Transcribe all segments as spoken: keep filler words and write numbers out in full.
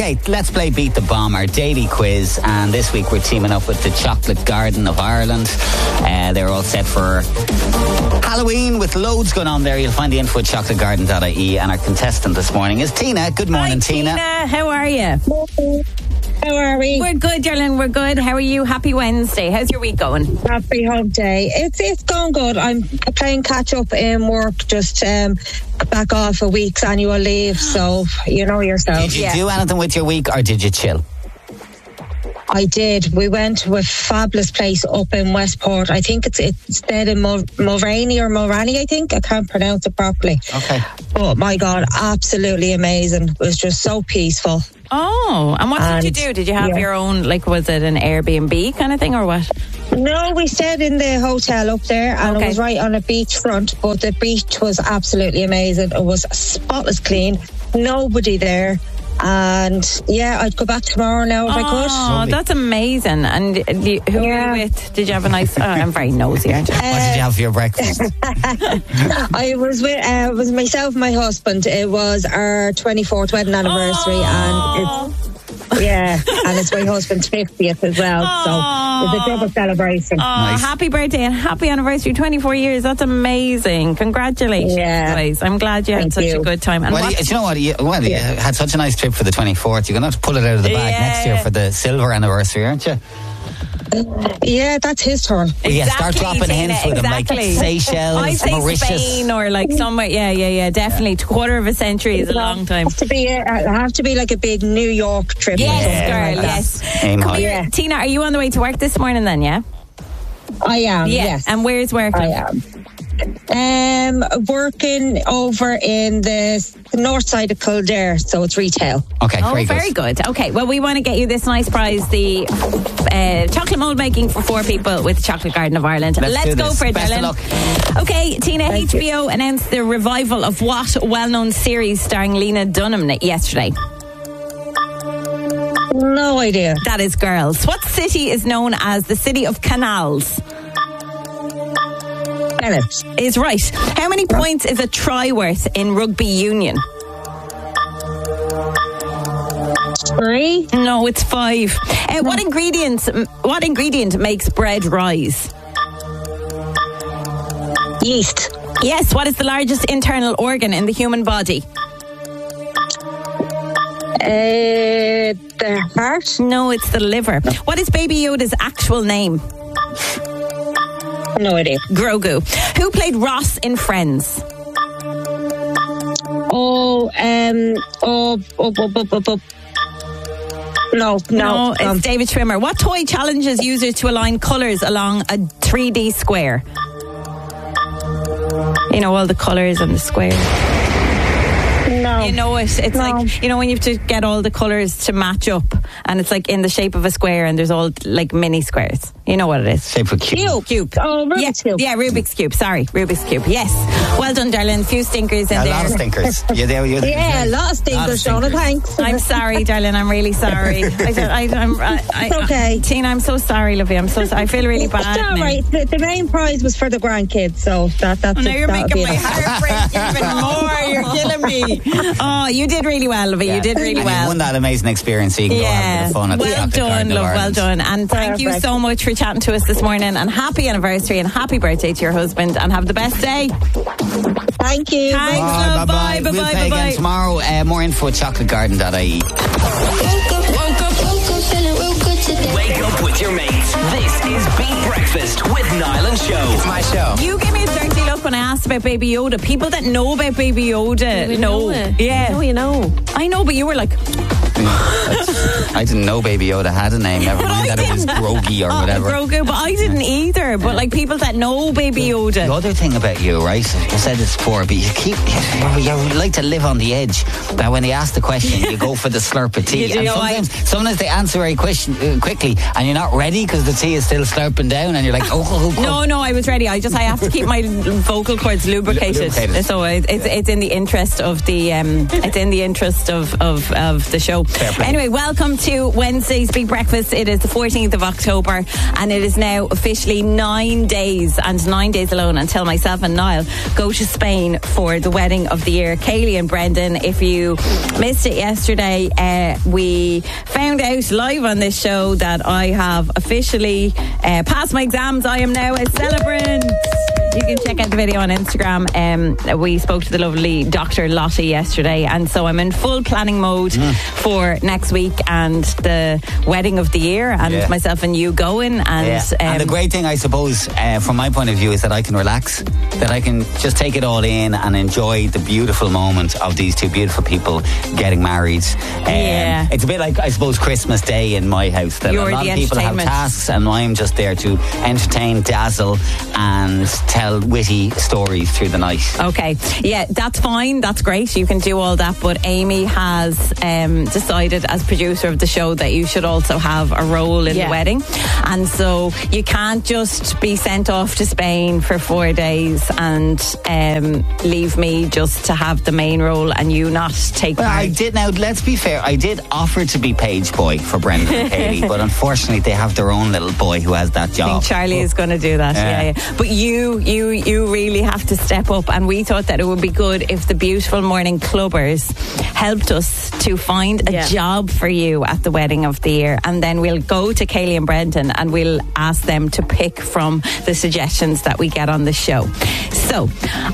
Okay, let's play Beat the Bomb, our daily quiz. And this week we're teaming up with the Chocolate Garden of Ireland. Uh, they're all set for Halloween with loads going on there. You'll find the info at chocolate garden dot I E. And our contestant this morning is Tina. Good morning, Hi, Tina. Tina. How are you? How are we? We're good, darling. We're good. How are you? Happy Wednesday. How's your week going? Happy Home Day. It's it's going good. I'm playing catch up in work. Just um, back off a week's annual leave, so you know yourself. Did you Yeah. do anything with your week or did you chill? I did. We went to a fabulous place up in Westport. I think it's it's dead in Mul- Mulraney or Mulraney, I think. I can't pronounce it properly. Okay. Oh my God, absolutely amazing. It was just so peaceful. Oh, and what did you And, do? Did you have yeah. your own, like, was it an Airbnb kind of thing or what? No, we stayed in the hotel up there and Okay. it was right on a beachfront, but the beach was absolutely amazing. It was spotless clean, nobody there. And yeah, I'd go back tomorrow now if I could. Oh, Lovely. that's amazing. And uh, do you- who were Yeah. you with? Did you have a nice... Oh, I'm very nosy, aren't you? What did you have for your breakfast? I was with uh, it was myself and my husband. It was our twenty-fourth wedding anniversary Oh. and it's yeah, and it's my husband's fiftieth as well. So it's a double celebration. Oh, Nice. happy birthday and happy anniversary, twenty-four years. That's amazing. Congratulations, Yeah. guys. I'm glad you had Thank such you. a good time. And Well, what- you, do you know what? You, well, you had such a nice trip for the twenty-fourth. You're going to have to pull it out of the bag Yeah. next year for the silver anniversary, aren't you? Yeah, that's his turn. Well, yeah, start Exactly, dropping Tina, hints with them, exactly. like Seychelles, I'd say Mauritius. Spain or like somewhere. Yeah, yeah, yeah. Definitely. Quarter of a century is a long time. Have to be a, have to be like a big New York trip. or Yes, something girl. like that. Yes. Aim Come high. here, Yeah. Tina. Are you on the way to work this morning? Then, yeah. I am. Yeah. Yes, And where's work? I am. Um, working over in the north side of Kildare, so it's retail. Okay, Oh, very good. very good. Okay, well, we want to get you this nice prize, the uh, chocolate mold making for four people with Chocolate Garden of Ireland. Let's do go this. for it, Best of darling. luck. Okay, Tina, Thank H B O announced the revival of what well-known series starring Lena Dunham yesterday? No idea. That is Girls. What city is known as the City of Canals? Bennett. Is right. How many points is a try worth in rugby union? Three. No, it's five. Uh, what ingredients? What ingredient makes bread rise? Yeast. Yes. What is the largest internal organ in the human body? Uh, the heart. No, it's the liver. What is Baby Yoda's actual name? No idea. Grogu. Who played Ross in Friends? Oh, um, oh, oh, oh, oh, oh, oh. No, no. it's um, David Schwimmer. What toy challenges users to align colours along a three D square? You know, all the colours and the squares. no. You know it. It's No. like, you know, when you have to get all the colours to match up and it's like in the shape of a square and there's all like mini squares. You know what it is. Shape of cube. Cube. Oh, Rubik's yeah, Cube. Yeah, Rubik's Cube. Sorry, Rubik's Cube. Yes. Well done, darling. Few stinkers in A there. lot of stinkers. You're there. You're there. Yeah, a lot of stinkers, Shona. Thanks. I'm sorry, darling. I'm really sorry. I, don't- I, I'm, I, I, It's okay. Tina, I'm so sorry, Lovey. I'm so. I feel really bad. It's all now. right. The, the main prize was for the grandkids, so that that's. Oh, now you're that'll making be my it. heart break even more. You're killing me. Oh, you did really well, Lovey. You did really and well. you won that amazing experience, so you can go have a bit Yeah, of fun at the well Chocolate done, Garden of love, well Ireland. done. And thank you Perfect. so much for chatting to us this morning. And happy anniversary and happy birthday to your husband. And have the best day. Thank you. Thanks, Bye, love. bye, Bye, bye. bye, We'll bye, play bye, again bye. tomorrow. Uh, more info at chocolate garden dot I E. Woke up, woke up, woke up, feeling real good today. Wake up with your mates. This is Beat Breakfast with Niall and Show. It's my show. You gave me a dirty look when I asked about Baby Yoda. People that know about Baby Yoda We know. know it. Yeah. No, you know. I know, but you were like, I didn't know Baby Yoda had a name. Never But mind I that it was didn't. Grogi or oh, whatever. Grogu, but I didn't either. But like people that know Baby The Yoda. other thing about you, right? I said this before, but you keep you, you like to live on the edge. That when they ask the question, you go for the slurp of tea. You do. And No, I- sometimes, sometimes they answer very question, uh, quickly, and you're not ready because the tea is still slurping down, and you're like, oh, oh, oh. No, no, I was ready. I just I have to keep my vocal cords lubricated. Lubricated. So it, it's it's in the interest of the um it's in the interest of of, of the show. anyway, welcome to Wednesday's Big Breakfast. It is the fourteenth of October and it is now officially nine days and nine days alone until myself and Niall go to Spain for the wedding of the year. Kaylee and Brendan, if you missed it yesterday, uh, we found out live on this show that I have officially uh, passed my exams. I am now a celebrant. You can check out the video on Instagram. Um, we spoke to the lovely Doctor Lottie yesterday, and so I'm in full planning mode mm. for next week and the wedding of the year, and yeah. myself and you going. And, yeah. um, and the great thing, I suppose, uh, from my point of view, is that I can relax, that I can just take it all in and enjoy the beautiful moment of these two beautiful people getting married. Um, yeah. It's a bit like, I suppose, Christmas Day in my house. That You're a lot the of people have tasks, and I'm just there to entertain, dazzle, and tell witty stories through the night. Okay, yeah, that's fine, that's great, you can do all that, but Amy has um, decided as producer of the show that you should also have a role in yeah. the wedding, and so you can't just be sent off to Spain for four days and um, leave me just to have the main role and you not take well, part. I did, now let's be fair, I did offer to be page boy for Brendan and Kaylee, but unfortunately they have their own little boy who has that job. I think Charlie is going to do that. Yeah. Yeah, yeah. But you, you, you really have to step up, and we thought that it would be good if the beautiful morning clubbers helped us to find a yeah. job for you at the wedding of the year, and then we'll go to Kaylee and Brendan and we'll ask them to pick from the suggestions that we get on the show. So,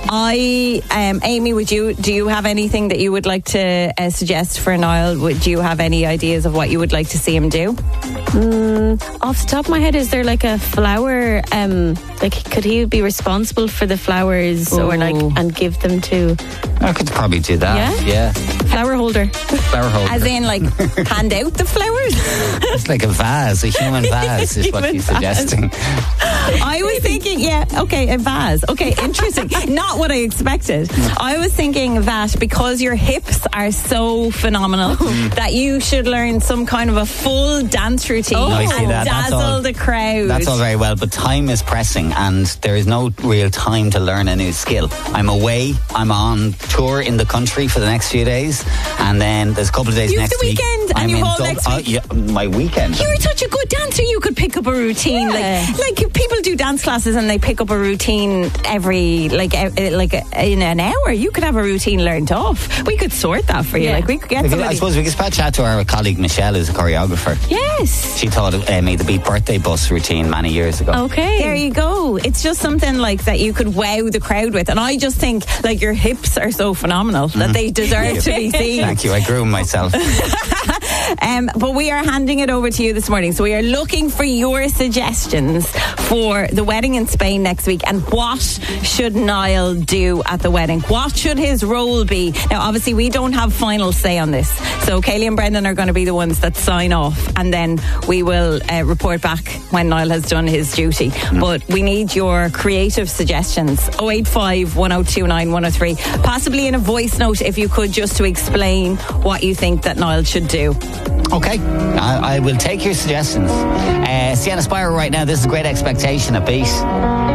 I, um, Amy, would you do you have anything that you would like to uh, suggest for Niall? Would you have any ideas of what you would like to see him do? Mm, off the top of my head, is there like a flower? Um, like, could he be responsible for the flowers Ooh. or like and give them to? I could probably do that. Yeah, yeah. Flower holder. Flower holder. As in, like, hand out the flowers. It's like a vase, a human vase, is human what he's vase. suggesting. I was thinking, yeah, okay, a vase. Okay, interesting. Not what I expected. I was thinking that because your hips are so phenomenal, mm. that you should learn some kind of a full dance routine oh, I see and that. dazzle that's all, the crowd. That's all very well, but time is pressing and there is no real time to learn a new skill. I'm away. I'm on tour in the country for the next few days, and then there's a couple of days you next the weekend week. And I'm you in hold Dub- next week. Uh, yeah, my weekend. You're such a good dancer. You could pick up a routine. Yeah. Like, like people do dance classes and they pick up a routine every like uh, like uh, in an hour. You could have a routine learned off. We could sort that for you. Yeah. Like we could get. Could, I suppose we could chat to our colleague Michelle, who's a choreographer. Yes. She taught uh, me the Beat birthday bus routine many years ago. Okay. There you go. It's just something like that you could wow the crowd with, and I just think like your hips are so phenomenal mm. that they deserve to be seen. Thank you. I groom myself. um, but we are handing it over to you this morning. So we are looking for your suggestions for the wedding in Spain next week, and what should Niall do at the wedding? What should his role be? Now, obviously, we don't have final say on this. So Kaylee and Brendan are going to be the ones that sign off, and then we will uh, report back when Niall has done his duty. Mm. But we need your creative suggestions. oh eight five, one oh two nine, one oh three. Possibly in a voice note, if you could, just to explain what you think that Niall should do. Okay, I, I will take your suggestions. Uh, Sienna Spire right now. This is Great Expectation at Beat.